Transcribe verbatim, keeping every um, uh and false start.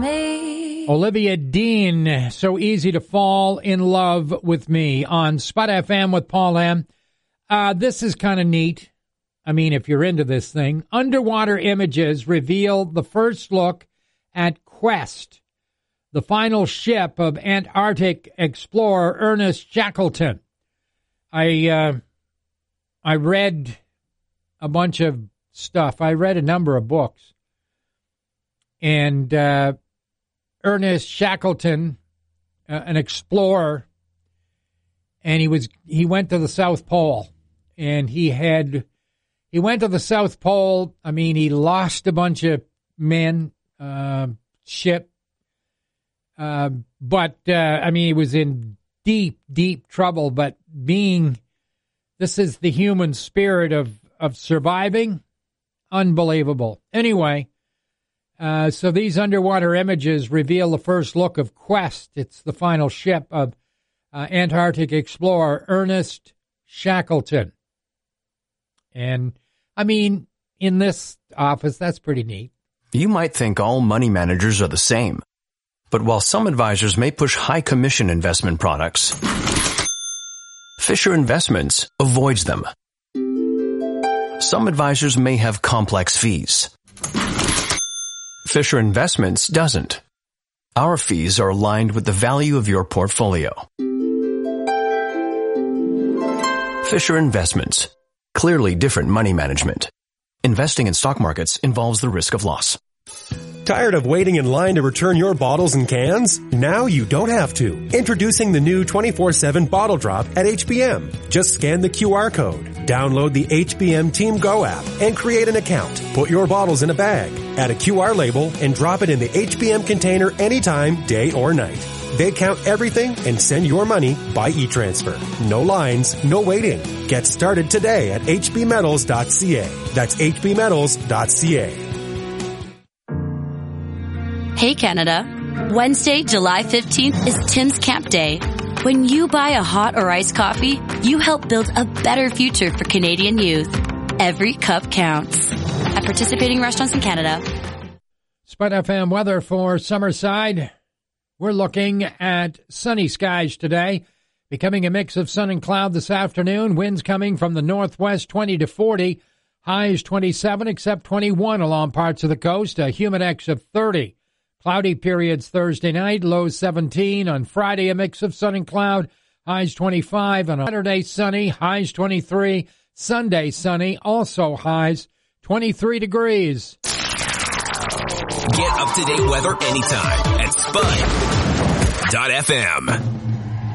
Me. Olivia Dean, So Easy to Fall in Love with Me on Spot F M with Paul M. Uh, this is kind of neat. I mean, if you're into this thing. Underwater images reveal the first look at Quest, the final ship of Antarctic explorer Ernest Shackleton. I uh, I read a bunch of stuff. I read a number of books. And uh, Ernest Shackleton, uh, an explorer, and he was he went to the South Pole, and he had he went to the South Pole. I mean, he lost a bunch of men, uh, ship, uh, but uh, I mean, he was in deep, deep trouble. But being this is the human spirit of of surviving, unbelievable. Anyway. Uh, so these underwater images reveal the first look of Quest. It's the final ship of uh, Antarctic explorer Ernest Shackleton. And, I mean, in this office, that's pretty neat. You might think all money managers are the same. But while some advisors may push high commission investment products, Fisher Investments avoids them. Some advisors may have complex fees. Fisher Investments doesn't. Our fees are aligned with the value of your portfolio. Fisher Investments. Clearly different money management. Investing in stock markets involves the risk of loss. Tired of waiting in line to return your bottles and cans? Now you don't have to. Introducing the new twenty-four seven Bottle Drop at H B M. Just scan the Q R code, download the H B M Team Go app, and create an account. Put your bottles in a bag, add a Q R label, and drop it in the H B M container anytime, day or night. They count everything and send your money by e-transfer. No lines, no waiting. Get started today at h b metals dot c a. That's h b metals dot c a. Hey Canada, Wednesday, July fifteenth is Tim's Camp Day. When you buy a hot or iced coffee, you help build a better future for Canadian youth. Every cup counts. At participating restaurants in Canada. Spot F M weather for Summerside. We're looking at sunny skies today, becoming a mix of sun and cloud this afternoon. Winds coming from the northwest twenty to forty. Highs twenty-seven, except twenty-one along parts of the coast. A humidex of thirty. Cloudy periods Thursday night, lows seventeen. On Friday, a mix of sun and cloud, highs twenty-five. On Saturday, sunny, highs twenty-three. Sunday, sunny, also highs twenty-three degrees. Get up-to-date weather anytime at spud dot f m.